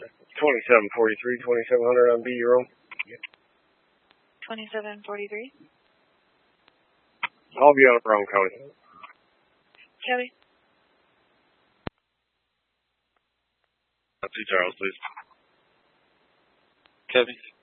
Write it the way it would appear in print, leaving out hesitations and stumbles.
2743, 2700 on B, you're on. 2743. I'll be on it wrong, Cody. Cody. See Charles, please. Kevin.